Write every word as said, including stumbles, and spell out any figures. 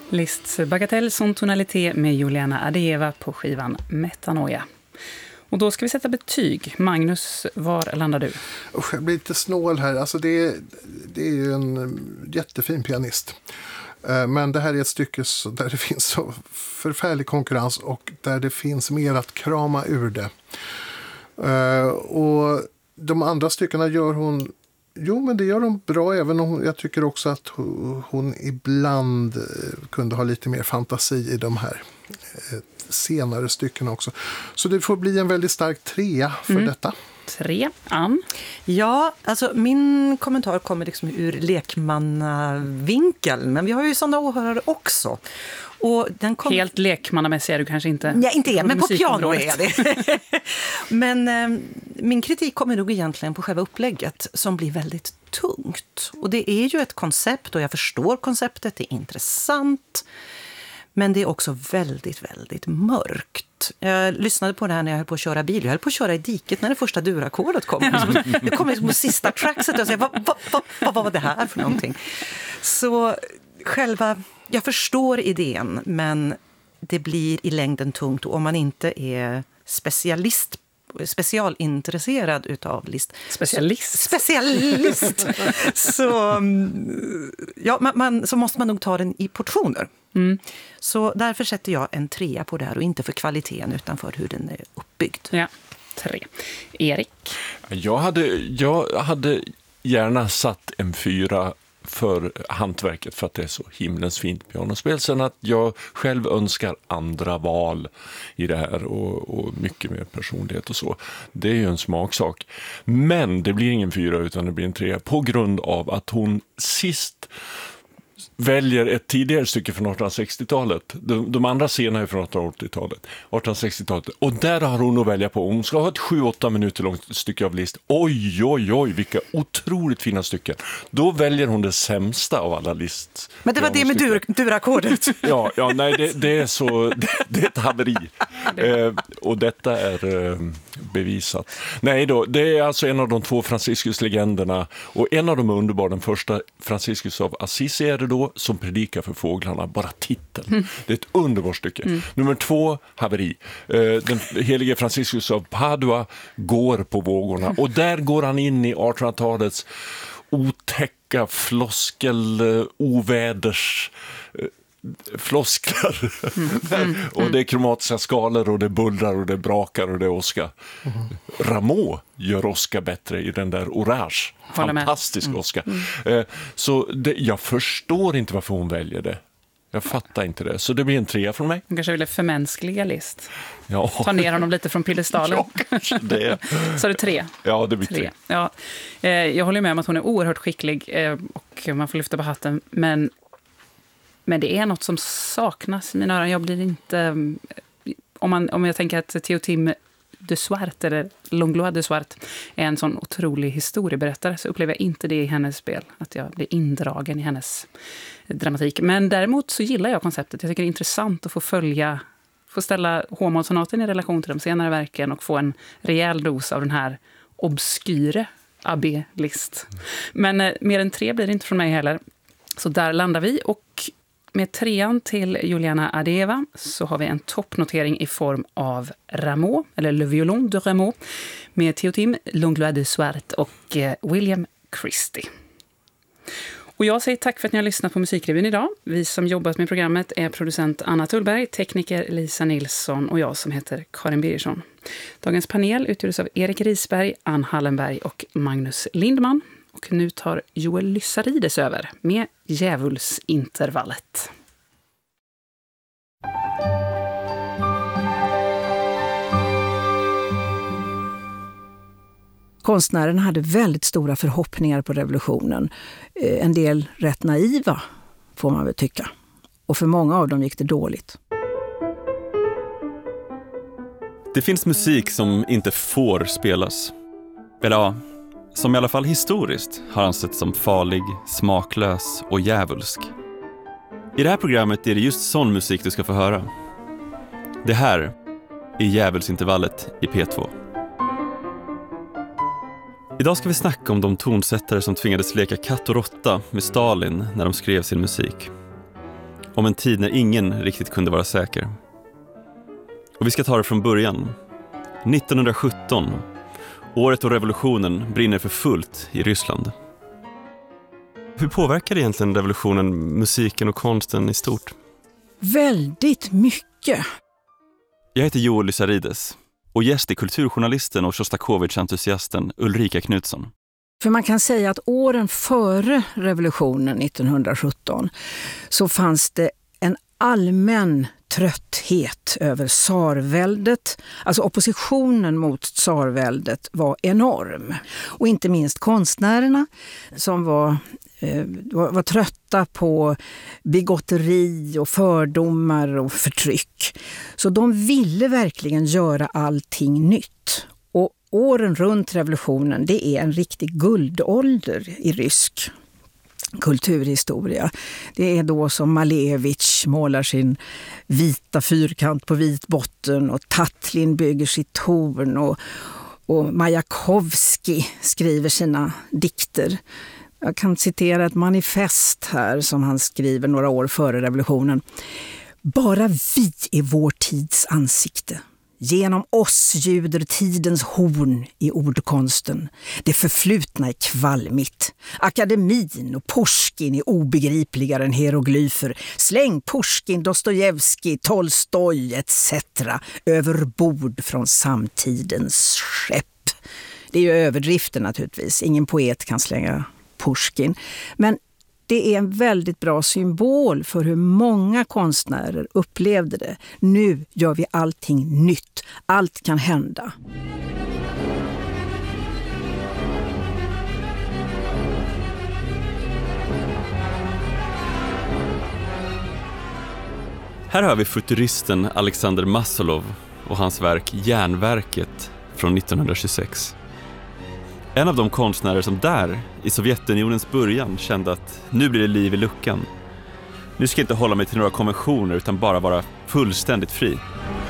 Liszt's Bagatelle son tonalité med Juliana Adeva på skivan Metanoia. Och då ska vi sätta betyg. Magnus, var landar du? Usch, jag blir lite snål här. Alltså det, är, det är ju en jättefin pianist. Men det här är ett stycke där det finns så förfärlig konkurrens och där det finns mer att krama ur det. Och de andra styckena gör hon... Jo, men det gör hon bra, även om jag tycker också att hon ibland kunde ha lite mer fantasi i de här senare stycken också. Så det får bli en väldigt stark trea för mm. detta. Tre. Ann? Ja, alltså min kommentar kommer liksom ur lekmannavinkeln, men vi har ju sådana åhörare också. Och den kom... Helt lekmannamässig är du kanske inte? Ja, inte är, men på piano är det. Men eh, min kritik kommer nog egentligen på själva upplägget som blir väldigt tungt. Och det är ju ett koncept och jag förstår konceptet, det är intressant. Men det är också väldigt, väldigt mörkt. Jag lyssnade på det här när jag höll på att köra bil. Jag höll på att köra i diket när det första durackordet kom. Jag kom liksom på sista trackset och sa, vad, vad, vad, vad var det här för någonting? Så själva, jag förstår idén, men det blir i längden tungt. Och om man inte är specialist specialintresserad utav Liszt. Specialist. Specialist. så, ja, man, man, så måste man nog ta den i portioner. Mm. Så därför sätter jag en trea på det här och inte för kvaliteten utan för hur den är uppbyggd. Ja, tre. Erik? Jag hade, jag hade gärna satt en fyra för hantverket för att det är så himlens fint pianospel. Sen att jag själv önskar andra val i det här och, och mycket mer personlighet och så. Det är ju en smaksak. Men det blir ingen fyra utan det blir en tre på grund av att hon sist väljer ett tidigare stycke från artonhundrasextiotalet. De, de andra scenerna är från artonhundraåttiotalet. artonhundrasextiotalet. Och där har hon att välja på. Hon ska ha ett sju åtta minuter långt stycke av Liszt. Oj, oj, oj, vilka otroligt fina stycken. Då väljer hon det sämsta av alla Liszt. Men det var det med dur, durakordet. ja, ja, nej, det, det är så... Det, det är ett haveri. Eh, och detta är eh, bevisat. Nej då, det är alltså en av de två Franciscus-legenderna. Och en av dem är underbar. Den första, Franciscus av Assisi, är det då, som predikar för fåglarna, bara titeln. Mm. Det är ett underbart stycke. Mm. Nummer två, haveri. Den helige Franciscus av Padua går på vågorna. Och där går han in i artonhundratalets otäcka floskel, oväders flosklar. Mm. Mm. och det är kromatiska skalor och det bullrar och det brakar och det åskar. Mm. Rameau gör åska bättre i den där Orage. Fantastisk mm. åska. Mm. Så det, jag förstår inte varför hon väljer det. Jag fattar inte det. Så det blir en trea från mig. Hon kanske ville förmänskliga Liszt. Ja. Ta ner honom lite från piedestalen. Ja, kanske det. Så är det tre. Ja, det blir tre. tre. Ja. Jag håller med om att hon är oerhört skicklig och man får lyfta på hatten. Men Men det är något som saknas i mina öron. Jag blir inte... Om, man, om jag tänker att Théotime de Swart eller Langlois de Swart är en sån otrolig historieberättare så upplever jag inte det i hennes spel. Att jag blir indragen i hennes dramatik. Men däremot så gillar jag konceptet. Jag tycker det är intressant att få följa... Få ställa H-mollsonaten i relation till de senare verken och få en rejäl dos av den här obskyre Abbé Liszt. Men eh, mer än tre blir det inte från mig heller. Så där landar vi och med trean till Juliana Adeva så har vi en toppnotering i form av Rameau, eller Le Violon de Rameau, med Théotime, Langlois de Swart och William Christie. Och jag säger tack för att ni har lyssnat på Musikrevyn idag. Vi som jobbat med programmet är producent Anna Tullberg, tekniker Lisa Nilsson och jag som heter Karin Birgersson. Dagens panel utgjordes av Erik Risberg, Ann Hallenberg och Magnus Lindman. Och nu tar Joel Lyssarides över med Djävulsintervallet. Konstnären hade väldigt stora förhoppningar på revolutionen. En del rätt naiva, får man väl tycka. Och för många av dem gick det dåligt. Det finns musik som inte får spelas. Eller ja, som i alla fall historiskt har ansetts som farlig, smaklös och djävulsk. I det här programmet är det just sån musik du ska få höra. Det här är Djävulsintervallet i P två. Idag ska vi snacka om de tonsättare som tvingades leka katt och råtta med Stalin när de skrev sin musik. Om en tid när ingen riktigt kunde vara säker. Och vi ska ta det från början. nittonhundrasjutton. Året då revolutionen brinner för fullt i Ryssland. Hur påverkar egentligen revolutionen musiken och konsten i stort? Väldigt mycket. Jag heter Joel Lysarides och gäst är kulturjournalisten och Sjostakovich-entusiasten Ulrika Knutsson. För man kan säga att åren före revolutionen nittonhundrasjutton så fanns det en allmän trötthet över tsarväldet. Alltså oppositionen mot tsarväldet var enorm. Och inte minst konstnärerna som var, eh, var, var trötta på bigotteri och fördomar och förtryck. Så de ville verkligen göra allting nytt. Och åren runt revolutionen, det är en riktig guldålder i rysk kulturhistoria. Det är då som Malevich målar sin vita fyrkant på vit botten och Tatlin bygger sitt torn och, och Majakovskij skriver sina dikter. Jag kan citera ett manifest här som han skriver några år före revolutionen. Bara vi är vår tids ansikte. Genom oss ljuder tidens horn i ordkonsten. Det förflutna är kvalmigt. Akademin och Pushkin är obegripligare än hieroglyfer. Släng Pushkin, Dostojevskij, Tolstoj et cetera över bord från samtidens skepp. Det är ju överdrifter naturligtvis. Ingen poet kan slänga Pushkin. Men det är en väldigt bra symbol för hur många konstnärer upplevde det. Nu gör vi allting nytt. Allt kan hända. Här har vi futuristen Alexander Massolov och hans verk Järnverket från nittonhundratjugosex. En av de konstnärer som där, i Sovjetunionens början, kände att nu blir det liv i luckan. Nu ska jag inte hålla mig till några konventioner utan bara vara fullständigt fri.